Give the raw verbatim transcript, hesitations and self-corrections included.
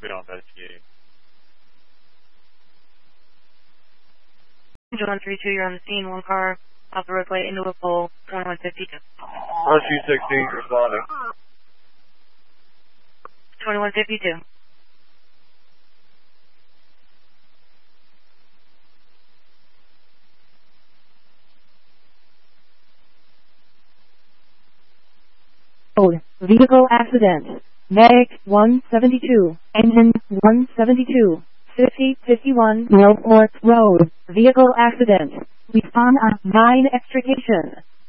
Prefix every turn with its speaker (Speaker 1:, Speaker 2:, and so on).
Speaker 1: We don't investigate.
Speaker 2: one three two, you're on the scene. One car off the roadway into a pole, twenty-one fifty-two.
Speaker 1: one two sixteen, responding.
Speaker 2: twenty-one fifty-two.
Speaker 3: Code, vehicle accident. Medic one seventy-two, engine one seventy-two, fifty fifty-one Millport Road, vehicle accident. Respond on nine extrication.